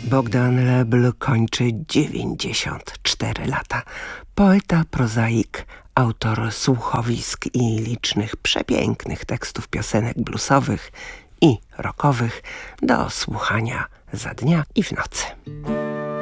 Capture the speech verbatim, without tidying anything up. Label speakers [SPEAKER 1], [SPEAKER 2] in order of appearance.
[SPEAKER 1] Bogdan Lebl kończy dziewięćdziesiąt cztery lata. Poeta, prozaik, autor słuchowisk i licznych przepięknych tekstów piosenek bluesowych i rockowych do słuchania za dnia i w nocy.